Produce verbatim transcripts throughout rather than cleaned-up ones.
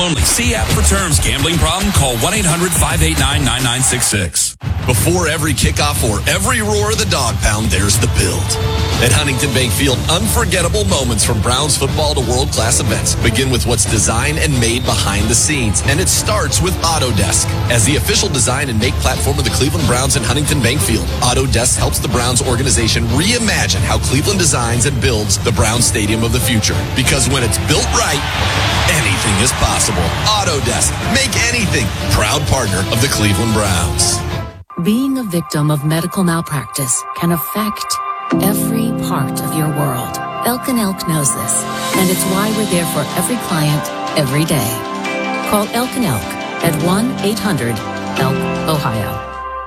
Only. See app for terms. Gambling problem? Call one eight hundred five eight nine nine nine six six. Before every kickoff or every roar of the dog pound, there's the build. At Huntington Bank Field, unforgettable moments from Browns football to world-class events begin with what's designed and made behind the scenes. And it starts with Autodesk. As the official design and make platform of the Cleveland Browns and Huntington Bank Field, Autodesk helps the Browns organization reimagine how Cleveland designs and builds the Browns Stadium of the future. Because when it's built right, anything is possible. Autodesk. Make anything. Proud partner of the Cleveland Browns. Being a victim of medical malpractice can affect every part of your world. Elk and Elk knows this, and it's why we're there for every client, every day. Call Elk and Elk at one eight hundred elk ohio.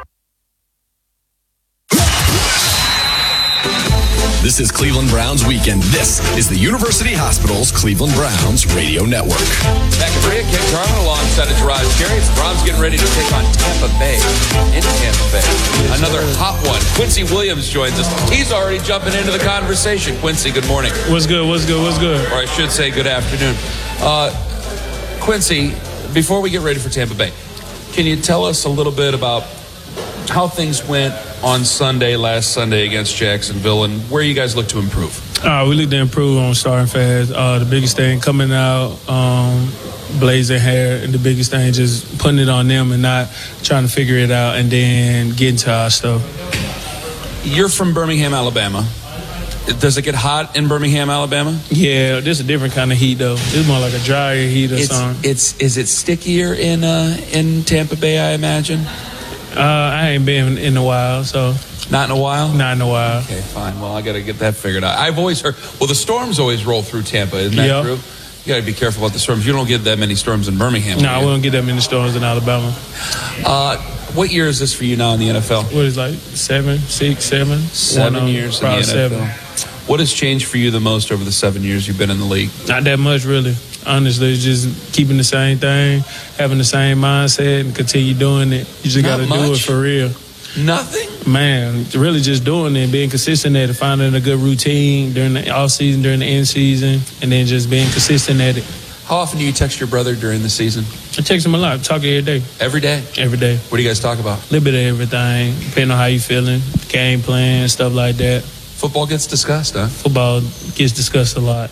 This is Cleveland Browns Weekend. This is the University Hospital's Cleveland Browns Radio Network. Back at Bria, Kent Carmen alongside of Gerard Jerry. The Browns getting ready to take on Tampa Bay in Tampa Bay. Another hot one. Quincy Williams joins us. He's already jumping into the conversation. Quincy, good morning. What's good? What's good? What's good? Or I should say good afternoon. Uh, Quincy, before we get ready for Tampa Bay, can you tell us a little bit about how things went on Sunday, last Sunday against Jacksonville, and where you guys look to improve? Uh, we look to improve on starting fast. Uh, the biggest thing coming out, um, blazing hair, and the biggest thing just putting it on them and not trying to figure it out and then getting to our stuff. You're from Birmingham, Alabama. Does it get hot in Birmingham, Alabama? Yeah, this is a different kind of heat, though. It's more like a drier heat or it's, something. It's is it stickier in uh, in Tampa Bay, I imagine? Uh, I ain't been in a while, so. Not in a while? Not in a while. Okay, fine. Well, I got to get that figured out. I've always heard, well, the storms always roll through Tampa, isn't that yep. true? You got to be careful about the storms. You don't get that many storms in Birmingham. No, we don't get that many storms in Alabama. Uh, what year is this for you now in the N F L? What is it, like seven, six, seven? Seven One years in the N F L. Seven. What has changed for you the most over the seven years you've been in the league? Not that much, really. Honestly, it's just keeping the same thing, having the same mindset, and continue doing it. You just got to do it for real. Nothing? Man, really just doing it, being consistent at it, finding a good routine during the off season, during the end season, and then just being consistent at it. How often do you text your brother during the season? I text him a lot. Talk every day. Every day? Every day. What do you guys talk about? A little bit of everything, depending on how you feeling, game plan, stuff like that. Football gets discussed, huh? Football gets discussed a lot.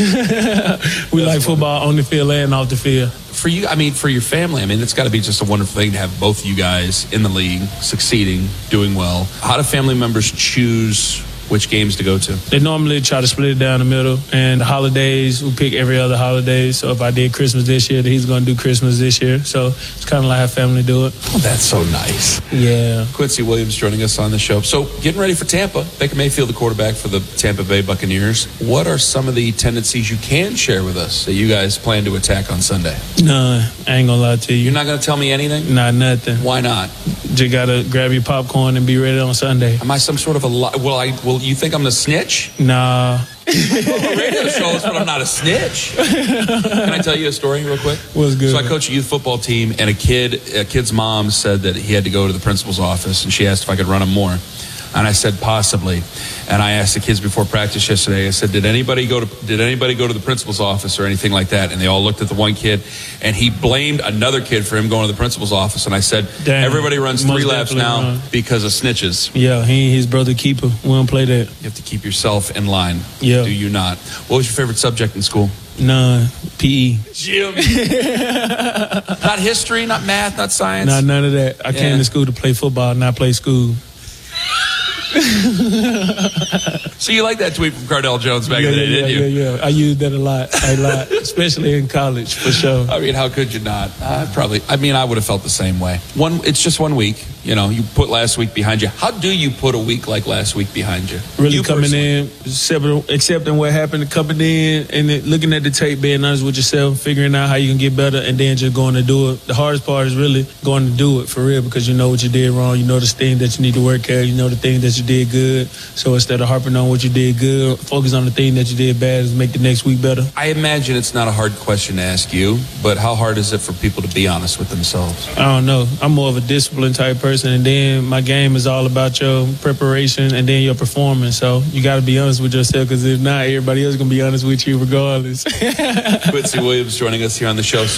we like football on the field and off the field. For you, I mean, for your family, I mean, it's got to be just a wonderful thing to have both of you guys in the league, succeeding, doing well. How do family members choose which games to go to? They normally try to split it down the middle. And the holidays, we pick every other holiday. So if I did Christmas this year, then he's going to do Christmas this year. So it's kind of like how family do it. Oh, that's so nice. Yeah. Quincy Williams joining us on the show. So getting ready for Tampa. Baker Mayfield, the quarterback for the Tampa Bay Buccaneers. What are some of the tendencies you can share with us that you guys plan to attack on Sunday? None. I ain't going to lie to you. You're not going to tell me anything? Not nothing. Why not? Just got to grab your popcorn and be ready on Sunday. Am I some sort of a li- Will I? Will you think I'm the snitch? Nah. Well, radio shows, but I'm not a snitch. Can I tell you a story real quick? What's good? So I coach a youth football team, and a kid, a kid's mom said that he had to go to the principal's office, and she asked if I could run him more. And I said possibly. And I asked the kids before practice yesterday, I said, did anybody go to did anybody go to the principal's office or anything like that? And they all looked at the one kid, and he blamed another kid for him going to the principal's office. And I said, Damn, everybody runs three laps now run. because of snitches. Yeah, he and his brother keeper. We don't play that. You have to keep yourself in line. Yeah. Do you not? What was your favorite subject in school? None. P E. Jim. Not history, not math, not science? Not none of that. I yeah. came to school to play football, not play school. So you like that tweet from Cardell Jones back yeah, in the day, yeah, didn't you? Yeah, yeah, I used that a lot, a lot, especially in college, for sure. I mean, how could you not? Uh, probably. I mean, I would have felt the same way. One, it's just one week. You know, you put last week behind you. How do you put a week like last week behind you? Really you coming personally? in, accepting, accepting what happened, coming in, and then looking at the tape, being honest with yourself, figuring out how you can get better, and then just going to do it. The hardest part is really going to do it for real, because you know what you did wrong. You know the thing that you need to work at. You know the thing that you did good. So instead of harping on what you did good, focus on the thing that you did bad and make the next week better. I imagine it's not a hard question to ask you, but how hard is it for people to be honest with themselves? I don't know. I'm more of a disciplined type person, and then my game is all about your preparation and then your performance. So you got to be honest with yourself, because if not, everybody else is going to be honest with you regardless. Quincy Williams joining us here on the show.